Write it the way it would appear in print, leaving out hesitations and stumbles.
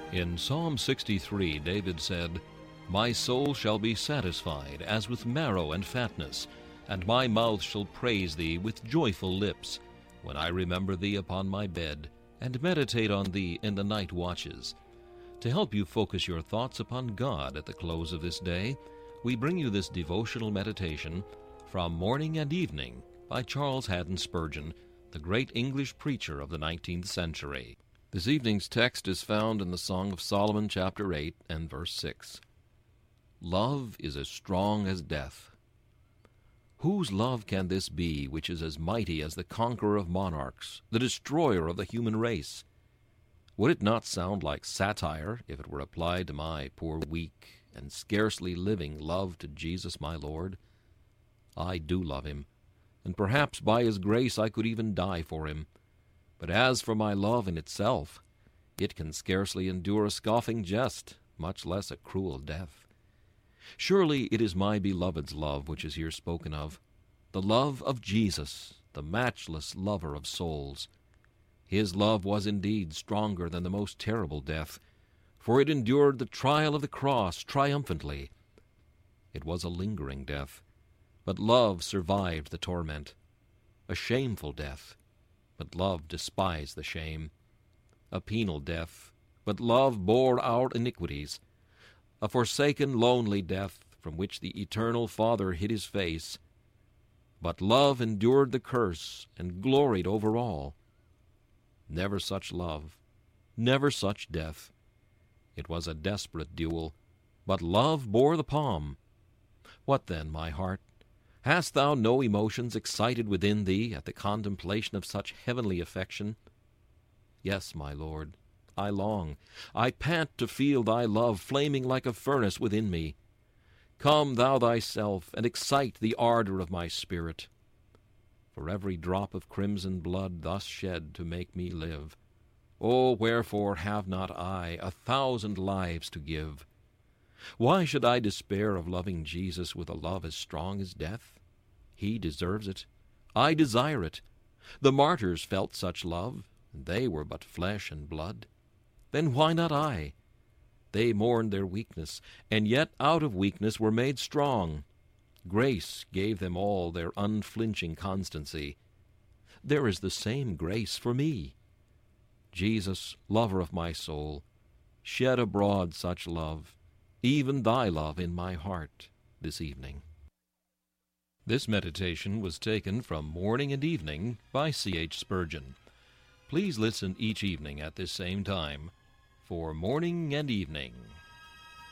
In Psalm 63, David said, "My soul shall be satisfied as with marrow and fatness, and my mouth shall praise thee with joyful lips, when I remember thee upon my bed, and meditate on thee in the night watches." To help you focus your thoughts upon God at the close of this day, we bring you this devotional meditation from Morning and Evening by Charles Haddon Spurgeon, the great English preacher of the 19th century. This evening's text is found in the Song of Solomon, chapter 8, and verse 6. Love is as strong as death. Whose love can this be which is as mighty as the conqueror of monarchs, the destroyer of the human race? Would it not sound like satire if it were applied to my poor weak and scarcely living love to Jesus my Lord? I do love him, and perhaps by his grace I could even die for him. But as for my love in itself, it can scarcely endure a scoffing jest, much less a cruel death. Surely it is my beloved's love which is here spoken of, the love of Jesus, the matchless lover of souls. His love was indeed stronger than the most terrible death, for it endured the trial of the cross triumphantly. It was a lingering death, but love survived the torment. A shameful death, but love despised the shame. A penal death, but love bore our iniquities. A forsaken, lonely death, from which the eternal Father hid his face. But love endured the curse and gloried over all. Never such love, never such death. It was a desperate duel, but love bore the palm. What then, my heart? Hast thou no emotions excited within thee at the contemplation of such heavenly affection? Yes, my Lord, I long, I pant to feel thy love flaming like a furnace within me. Come thou thyself, and excite the ardor of my spirit. For every drop of crimson blood thus shed to make me live, oh, wherefore have not I 1,000 lives to give? Why should I despair of loving Jesus with a love as strong as death? He deserves it. I desire it. The martyrs felt such love, and they were but flesh and blood. Then why not I? They mourned their weakness, and yet out of weakness were made strong. Grace gave them all their unflinching constancy. There is the same grace for me. Jesus, lover of my soul, shed abroad such love, even thy love in my heart this evening. This meditation was taken from Morning and Evening by C.H. Spurgeon. Please listen each evening at this same time for Morning and Evening.